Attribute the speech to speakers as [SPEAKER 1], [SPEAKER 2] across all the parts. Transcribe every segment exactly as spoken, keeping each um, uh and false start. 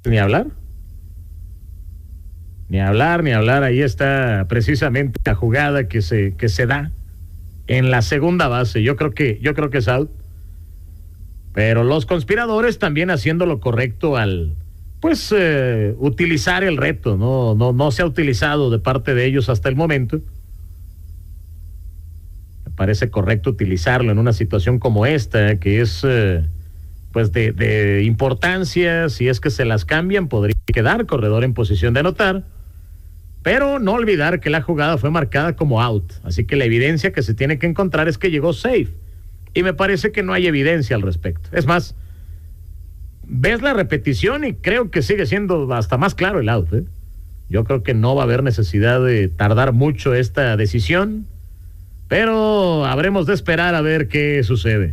[SPEAKER 1] ni hablar. Ni hablar, ni hablar. Ahí está precisamente la jugada que se, que se da en la segunda base. Yo creo que, yo creo que es out. Pero los conspiradores también haciendo lo correcto al, pues, eh, utilizar el reto. No, no, no se ha utilizado de parte de ellos hasta el momento. Me parece correcto utilizarlo en una situación como esta, que es, eh, pues, de, de importancia. Si es que se las cambian, podría quedar corredor en posición de anotar. Pero no olvidar que la jugada fue marcada como out. Así que la evidencia que se tiene que encontrar es que llegó safe. Y me parece que no hay evidencia al respecto. Es más, ves la repetición y creo que sigue siendo hasta más claro el out, ¿eh? Yo creo que no va a haber necesidad de tardar mucho esta decisión, pero habremos de esperar a ver qué sucede.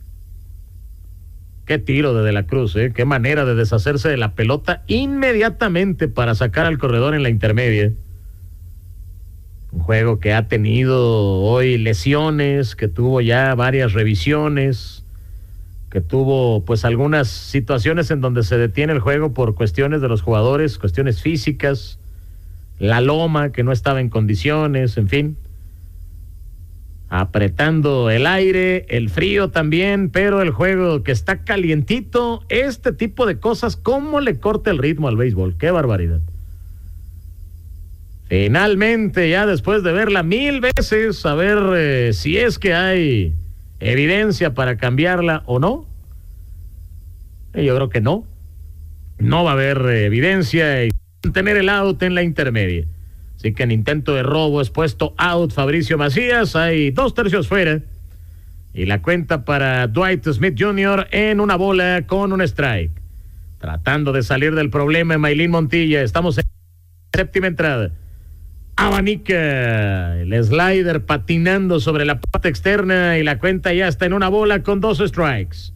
[SPEAKER 1] Qué tiro de De la Cruz, ¿eh? Qué manera de deshacerse de la pelota inmediatamente para sacar al corredor en la intermedia. Un juego que ha tenido hoy lesiones, que tuvo ya varias revisiones, que tuvo pues algunas situaciones en donde se detiene el juego por cuestiones de los jugadores, cuestiones físicas, la loma que no estaba en condiciones, en fin. Apretando el aire, el frío también, pero el juego que está calientito, este tipo de cosas, ¿cómo le corta el ritmo al béisbol? ¡Qué barbaridad! Finalmente, ya después de verla mil veces, a ver eh, si es que hay evidencia para cambiarla o no. Eh, yo creo que no. No va a haber eh, evidencia y tener el out en la intermedia. Así que en intento de robo es puesto out Fabricio Macías. Hay dos tercios fuera. Y la cuenta para Dwight Smith junior en una bola con un strike. Tratando de salir del problema en Maylin Montilla. Estamos en séptima entrada. Abanica el slider patinando sobre la parte externa y la cuenta ya está en una bola con dos strikes.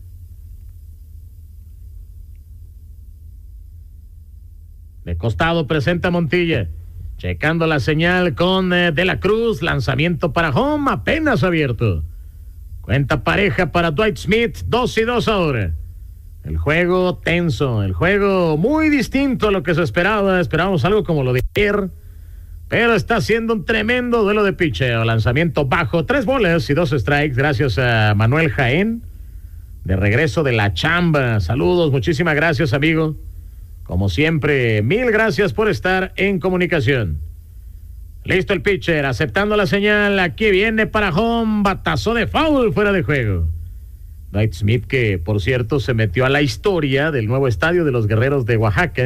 [SPEAKER 1] De costado presenta Montilla, checando la señal con eh, De la Cruz, lanzamiento para home, apenas abierto. Cuenta pareja para Dwight Smith, dos y dos ahora. El juego tenso, el juego muy distinto a lo que se esperaba. Esperábamos algo como lo de ayer, pero está siendo un tremendo duelo de pitcheo. Lanzamiento bajo, tres bolas y dos strikes, gracias a Manuel Jaén, de regreso de la chamba. Saludos, muchísimas gracias, amigo. Como siempre, mil gracias por estar en comunicación. Listo el pitcher, aceptando la señal. Aquí viene para home, batazo de foul fuera de juego. Dwight Smith, que por cierto se metió a la historia del nuevo estadio de los Guerreros de Oaxaca,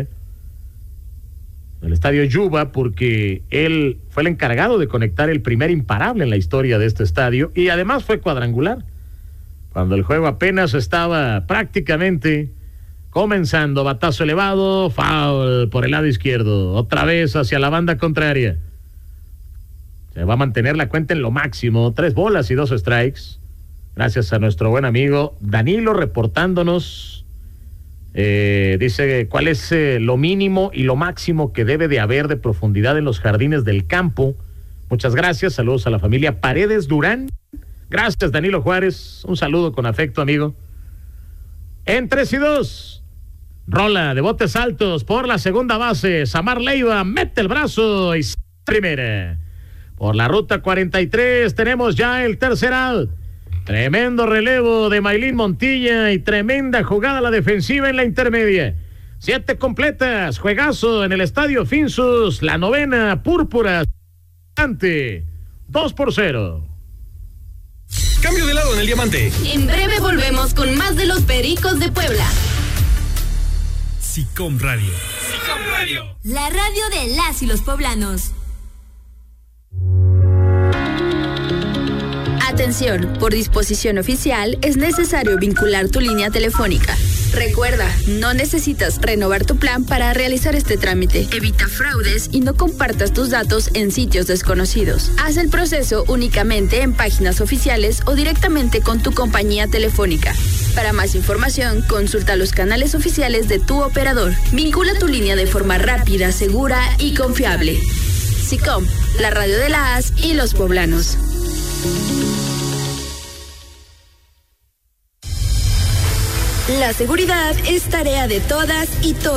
[SPEAKER 1] el estadio Yuba, porque él fue el encargado de conectar el primer imparable en la historia de este estadio y además fue cuadrangular cuando el juego apenas estaba prácticamente comenzando. Batazo elevado, foul por el lado izquierdo, otra vez hacia la banda contraria. Se va a mantener la cuenta en lo máximo, tres bolas y dos strikes, gracias a nuestro buen amigo Danilo reportándonos. Eh, dice cuál es eh, lo mínimo y lo máximo que debe de haber de profundidad en los jardines del campo. Muchas gracias, saludos a la familia Paredes Durán. Gracias, Danilo Juárez, un saludo con afecto, amigo. En tres y dos, rola de botes altos por la segunda base. Samar Leiva mete el brazo y primera. Por la ruta cuarenta y tres tenemos ya el tercer out. Tremendo relevo de Maylin Montilla y tremenda jugada a la defensiva en la intermedia. Siete completas, juegazo en el Estadio Finsus, la novena púrpura. Ante dos por cero.
[SPEAKER 2] Cambio de lado en el diamante.
[SPEAKER 3] En breve volvemos con más de los Pericos de Puebla.
[SPEAKER 2] SICOM Radio. SICOM Radio.
[SPEAKER 3] La radio de las y los poblanos. Atención, por disposición oficial es necesario vincular tu línea telefónica. Recuerda, no necesitas renovar tu plan para realizar este trámite. Evita fraudes y no compartas tus datos en sitios desconocidos. Haz el proceso únicamente en páginas oficiales o directamente con tu compañía telefónica. Para más información, consulta los canales oficiales de tu operador. Vincula tu línea de forma rápida, segura y confiable. SICOM, la radio de las y los poblanos. La seguridad es tarea de todas y todos.